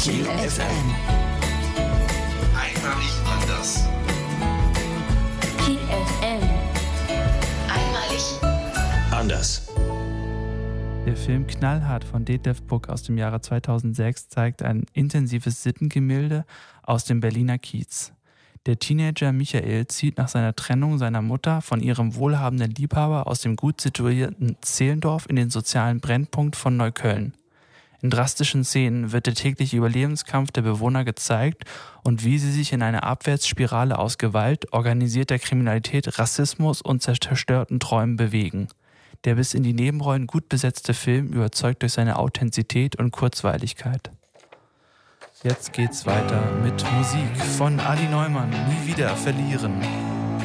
Kiel FM. Einmalig anders. Kiel FM. Einmalig anders. Der Film Knallhart von Detlef Buck aus dem Jahre 2006 zeigt ein intensives Sittengemälde aus dem Berliner Kiez. Der Teenager Michael zieht nach seiner Trennung seiner Mutter von ihrem wohlhabenden Liebhaber aus dem gut situierten Zehlendorf in den sozialen Brennpunkt von Neukölln. In drastischen Szenen wird der tägliche Überlebenskampf der Bewohner gezeigt und wie sie sich in einer Abwärtsspirale aus Gewalt, organisierter Kriminalität, Rassismus und zerstörten Träumen bewegen. Der bis in die Nebenrollen gut besetzte Film überzeugt durch seine Authentizität und Kurzweiligkeit. Jetzt geht's weiter mit Musik von Adi Neumann, Nie wieder verlieren.